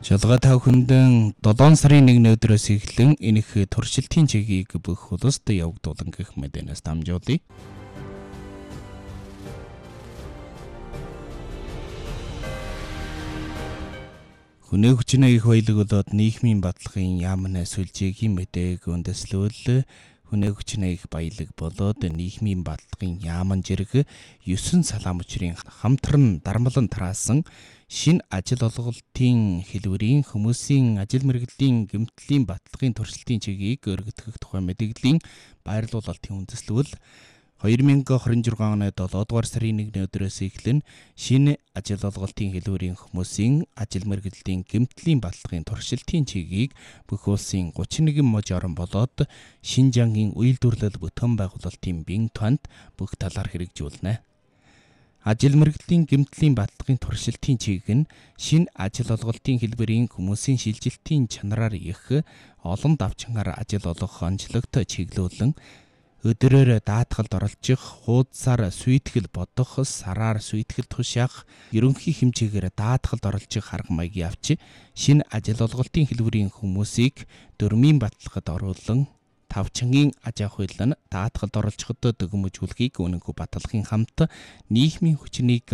Шалгаа та бүхэндэн 7 сарын 1 өдрөөс эхлэн энэх туршилтын чигийг бүх улсад явагдуулан гэх мэдэнээс дамжуулъя. Хүнээ хүчнээ их баялаг болоод нийгмийн баталгын яамны сүлжээгийн мэдээг үндэслүүл хүнээ хүчнээ их баялаг болоод нийгмийн баталгын яаман жирэг 9 салаам учрын хамтран дармлан тараасан шинэ ажил олголтын хэлбэрийн хүмүүсийн ажил мэргэжлийн гэмтлийн баталгын туршилтын чигийг өргөдөх тухай мэдээллийн байрлуулалтын үндэслүүл 2026 оны 7 дугаар сарын 1 өдрөөс эхлэн шинэ ажил олголтын хэлбэрийн хүмүүсийн ажил мэргэжлийн гэмтлийн баталгын туршилтын чигийг бүх улсын 31 мужи орон болоод Шинжангийн үйлдвэрлэл бүтээн байгуулалтын бин тонд бүх талаар хэрэгжүүлнэ. Ажил мэргэжлийн гэмтлийн баталгын туршилтын чиг нь шинэ ажил олголтын хэлбэрийн хүмүүсийн шилжилтийн чанараар их олон давчингаар ажил олох онцлогт чиглүүлэн өдрөөр даатгалд оролцох, хуудасаар сүйтгэл бодох, сараар сүйтгэл тушаах, ерөнхий хэмжээгээр даатгалд оролцох арга маягийн авч шинэ ажил олголтын хэлбэрийн хүмүүсийг дөрмийн баталгад оруулан тавчангийн аж ахуй нь даатгалд оролцоход дөгөмжүүлэхийг үнэнгүй баталгын хамт нийгмийн хүчнийг